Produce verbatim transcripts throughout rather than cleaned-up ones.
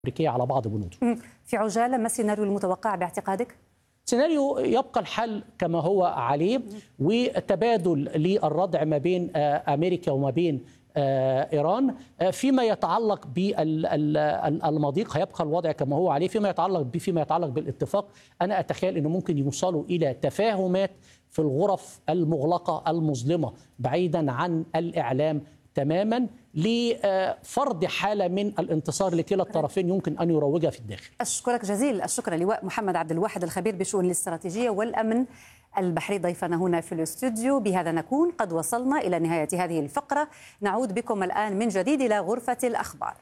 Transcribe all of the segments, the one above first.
الأمريكية على بعض بنوده. في عجالة ما السيناريو المتوقع باعتقادك؟ سيناريو يبقى الحل كما هو عليه، وتبادل للردع ما بين أمريكا وما بين إيران. فيما يتعلق بالمضيق هيبقى الوضع كما هو عليه. فيما يتعلق فيما يتعلق بالاتفاق، أنا أتخيل أنه ممكن يوصلوا إلى تفاهمات في الغرف المغلقة المظلمة بعيدا عن الإعلام تماما، لفرض حالة من الانتصار لكلا الطرفين يمكن أن يروجها في الداخل. أشكرك جزيل الشكر لواء محمد عبد الواحد الخبير بشؤون الاستراتيجية والأمن البحري ضيفنا هنا في الاستوديو. بهذا نكون قد وصلنا إلى نهاية هذه الفقرة. نعود بكم الآن من جديد إلى غرفة الأخبار.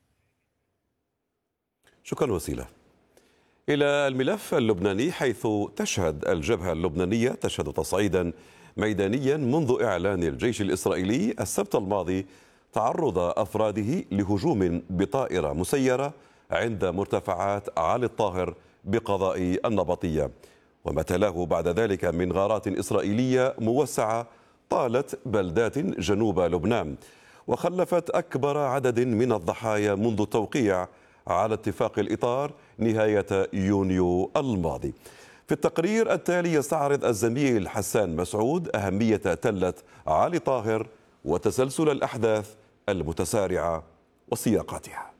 شكرا وسيلة. إلى الملف اللبناني، حيث تشهد الجبهة اللبنانية تشهد تصعيدا ميدانيا منذ إعلان الجيش الإسرائيلي السبت الماضي تعرض أفراده لهجوم بطائرة مسيرة عند مرتفعات علي الطاهر بقضاء النبطية، وما تلاه بعد ذلك من غارات إسرائيلية موسعة طالت بلدات جنوب لبنان، وخلفت أكبر عدد من الضحايا منذ التوقيع على اتفاق الإطار نهاية يونيو الماضي. في التقرير التالي يستعرض الزميل حسان مسعود أهمية تلة علي طاهر وتسلسل الأحداث المتسارعة وسياقاتها.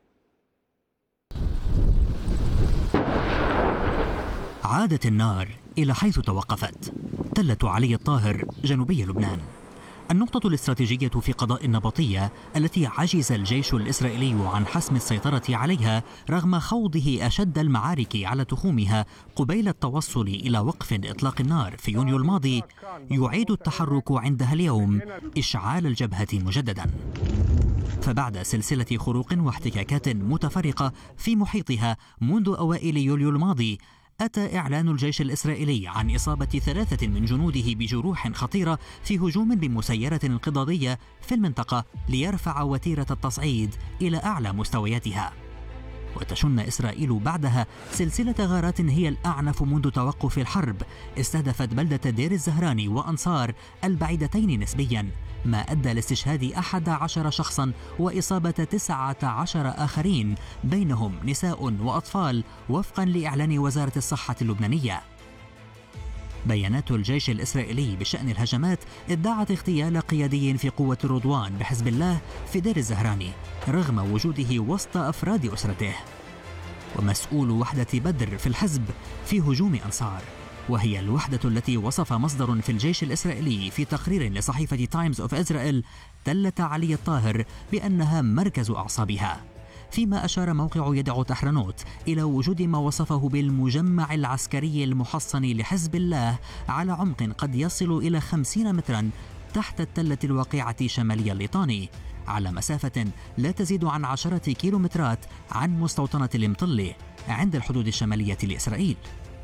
عادت النار إلى حيث توقفت، تلة علي الطاهر جنوبي لبنان، النقطة الاستراتيجية في قضاء النبطية التي عجز الجيش الإسرائيلي عن حسم السيطرة عليها رغم خوضه أشد المعارك على تخومها قبيل التوصل إلى وقف إطلاق النار في يونيو الماضي. يعيد التحرك عندها اليوم إشعال الجبهة مجددا، فبعد سلسلة خروق واحتكاكات متفرقة في محيطها منذ أوائل يوليو الماضي، أتى إعلان الجيش الإسرائيلي عن إصابة ثلاثة من جنوده بجروح خطيرة في هجوم بمسيرة انقضاضية في المنطقة ليرفع وتيرة التصعيد إلى أعلى مستوياتها. وتشن إسرائيل بعدها سلسلة غارات هي الأعنف منذ توقف الحرب، استهدفت بلدة دير الزهراني وأنصار البعيدتين نسبيا، ما أدى لاستشهاد أحد عشر شخصا وإصابة تسعة عشر آخرين بينهم نساء وأطفال، وفقا لإعلان وزارة الصحة اللبنانية. بيانات الجيش الإسرائيلي بشأن الهجمات ادعت اغتيال قيادي في قوة رضوان بحزب الله في دير الزهراني رغم وجوده وسط أفراد أسرته، ومسؤول وحدة بدر في الحزب في هجوم أنصار، وهي الوحدة التي وصف مصدر في الجيش الإسرائيلي في تقرير لصحيفة تايمز أوف إسرائيل تلة علي الطاهر بأنها مركز أعصابها، فيما أشار موقع يدعو تحرنوت إلى وجود ما وصفه بالمجمع العسكري المحصن لحزب الله على عمق قد يصل إلى خمسين مترا تحت التلة الواقعة شمالي الليطاني، على مسافة لا تزيد عن عشرة كيلومترات عن مستوطنة المطلة عند الحدود الشمالية لإسرائيل.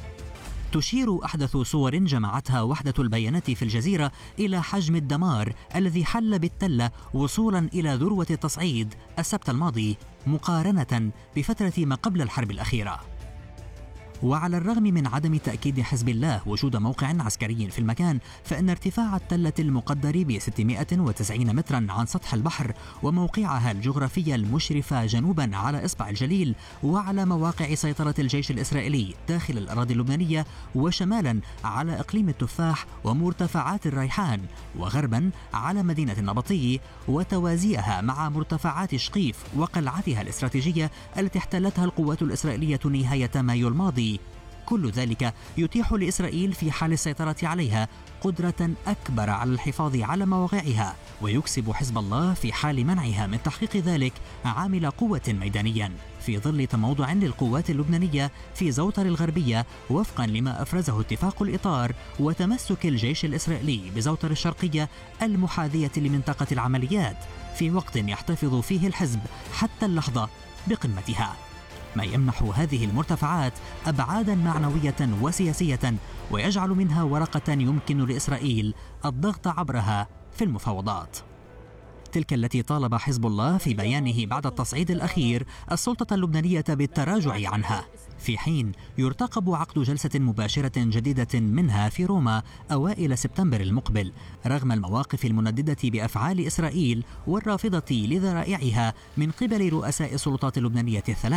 تشير أحدث صور جمعتها وحدة البيانات في الجزيرة إلى حجم الدمار الذي حل بالتلة وصولا إلى ذروة التصعيد السبت الماضي مقارنة بفترة ما قبل الحرب الأخيرة. وعلى الرغم من عدم تأكيد حزب الله وجود موقع عسكري في المكان، فإن ارتفاع التلة المقدر ب ستمائة وتسعين مترا عن سطح البحر وموقعها الجغرافي المشرف جنوبا على إصبع الجليل وعلى مواقع سيطرة الجيش الإسرائيلي داخل الأراضي اللبنانية وشمالا على إقليم التفاح ومرتفعات الريحان وغربا على مدينة النبطي وتوازيها مع مرتفعات شقيف وقلعتها الاستراتيجية التي احتلتها القوات الإسرائيلية نهاية مايو الماضي، كل ذلك يتيح لإسرائيل في حال السيطرة عليها قدرة أكبر على الحفاظ على مواقعها، ويكسب حزب الله في حال منعها من تحقيق ذلك عامل قوة ميدانيا في ظل تموضع للقوات اللبنانية في زوطر الغربية وفقا لما أفرزه اتفاق الإطار وتمسك الجيش الإسرائيلي بزوطر الشرقية المحاذية لمنطقة العمليات في وقت يحتفظ فيه الحزب حتى اللحظة بقمتها، ما يمنح هذه المرتفعات أبعادا معنوية وسياسية ويجعل منها ورقة يمكن لإسرائيل الضغط عبرها في المفاوضات، تلك التي طالب حزب الله في بيانه بعد التصعيد الأخير السلطة اللبنانية بالتراجع عنها، في حين يرتقب عقد جلسة مباشرة جديدة منها في روما أوائل سبتمبر المقبل، رغم المواقف المنددة بأفعال إسرائيل والرافضة لذرائعها من قبل رؤساء السلطات اللبنانية الثلاث.